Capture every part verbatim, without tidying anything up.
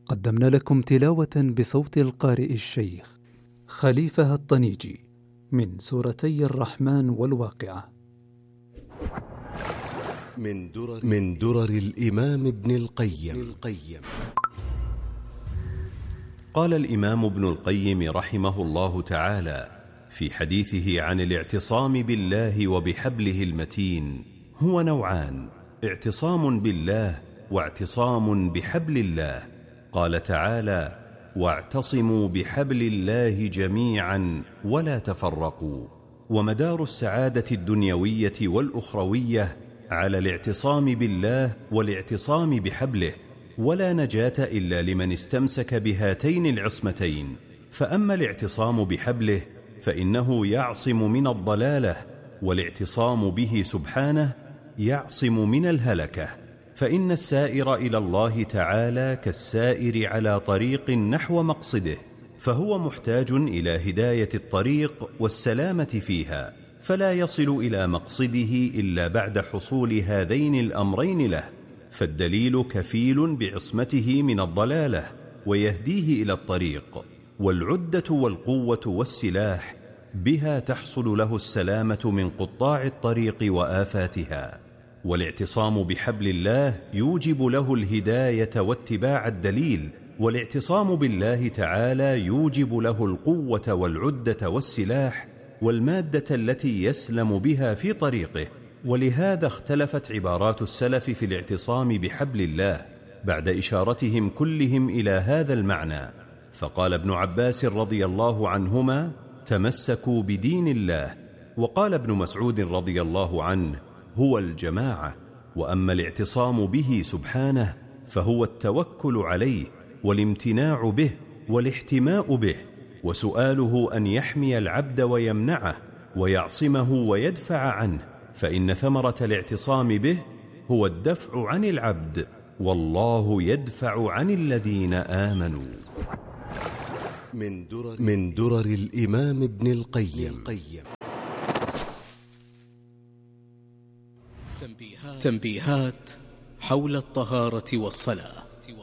قدمنا لكم تلاوة بصوت القارئ الشيخ خليفة الطنيجي من سورتي الرحمن والواقعة من درر, من درر الإمام ابن القيم, القيم قال الإمام ابن القيم رحمه الله تعالى في حديثه عن الاعتصام بالله وبحبله المتين: هو نوعان، اعتصام بالله واعتصام بحبل الله. قال تعالى: واعتصموا بحبل الله جميعا ولا تفرقوا. ومدار السعادة الدنيوية والأخروية على الاعتصام بالله والاعتصام بحبله، ولا نجاة إلا لمن استمسك بهاتين العصمتين. فأما الاعتصام بحبله فإنه يعصم من الضلالة، والاعتصام به سبحانه يعصم من الهلكة. فإن السائر إلى الله تعالى كالسائر على طريق نحو مقصده، فهو محتاج إلى هداية الطريق والسلامة فيها، فلا يصل إلى مقصده إلا بعد حصول هذين الأمرين له. فالدليل كفيل بعصمته من الضلالة ويهديه إلى الطريق، والعدة والقوة والسلاح بها تحصل له السلامة من قطاع الطريق وآفاتها. والاعتصام بحبل الله يوجب له الهداية واتباع الدليل، والاعتصام بالله تعالى يوجب له القوة والعدة والسلاح والمادة التي يسلم بها في طريقه. ولهذا اختلفت عبارات السلف في الاعتصام بحبل الله بعد إشارتهم كلهم إلى هذا المعنى. فقال ابن عباس رضي الله عنهما: تمسكوا بدين الله. وقال ابن مسعود رضي الله عنه: هو الجماعة. وأما الاعتصام به سبحانه فهو التوكل عليه والامتناع به والاحتماء به، وسؤاله أن يحمي العبد ويمنعه ويعصمه ويدفع عنه، فإن ثمرة الاعتصام به هو الدفع عن العبد، والله يدفع عن الذين آمنوا. من درر, من درر الإمام ابن القيم. تنبيهات, تنبيهات حول الطهارة والصلاة.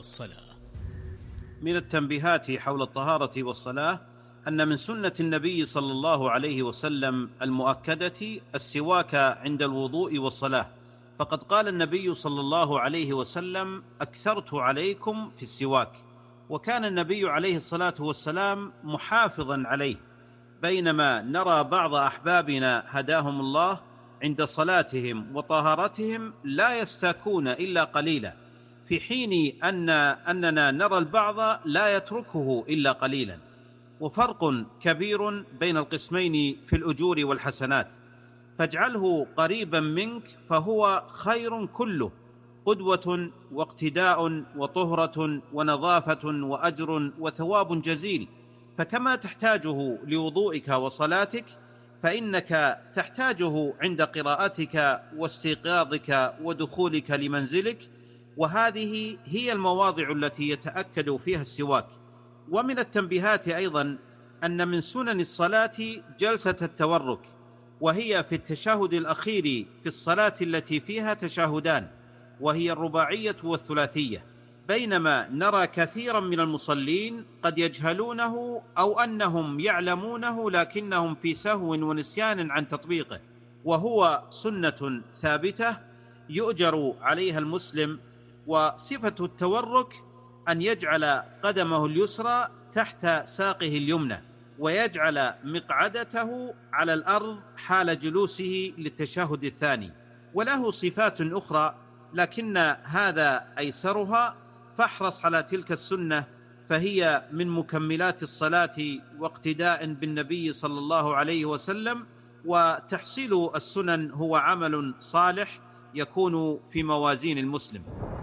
من التنبيهات حول الطهارة والصلاة أن من سنة النبي صلى الله عليه وسلم المؤكدة السواك عند الوضوء والصلاة، فقد قال النبي صلى الله عليه وسلم: أكثرت عليكم في السواك. وكان النبي عليه الصلاة والسلام محافظا عليه، بينما نرى بعض أحبابنا هداهم الله عند صلاتهم وطهارتهم لا يستاكون إلا قليلا، في حين أن أننا نرى البعض لا يتركه إلا قليلا. وفرق كبير بين القسمين في الأجور والحسنات، فاجعله قريبا منك فهو خير كله، قدوة واقتداء وطهرة ونظافة وأجر وثواب جزيل. فكما تحتاجه لوضوئك وصلاتك، فإنك تحتاجه عند قراءتك واستيقاظك ودخولك لمنزلك، وهذه هي المواضع التي يتأكد فيها السواك. ومن التنبيهات أيضا أن من سنن الصلاة جلسة التورك، وهي في التشهد الأخير في الصلاة التي فيها تشهدان، وهي الرباعية والثلاثية، بينما نرى كثيرا من المصلين قد يجهلونه أو أنهم يعلمونه لكنهم في سهو ونسيان عن تطبيقه، وهو سنة ثابتة يؤجر عليها المسلم. وصفة التورك أن يجعل قدمه اليسرى تحت ساقه اليمنى، ويجعل مقعدته على الأرض حال جلوسه للتشهد الثاني. وله صفات أخرى لكن هذا أيسرها، فاحرص على تلك السنة، فهي من مكملات الصلاة واقتداء بالنبي صلى الله عليه وسلم. وتحصيل السنن هو عمل صالح يكون في موازين المسلم.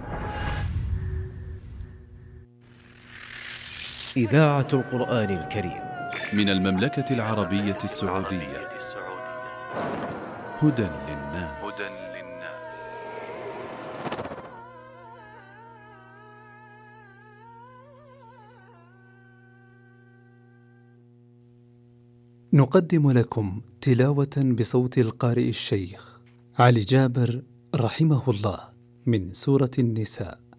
إذاعة القرآن الكريم من المملكة العربية السعودية. هدى للناس. نقدم لكم تلاوة بصوت القارئ الشيخ علي جابر رحمه الله من سورة النساء.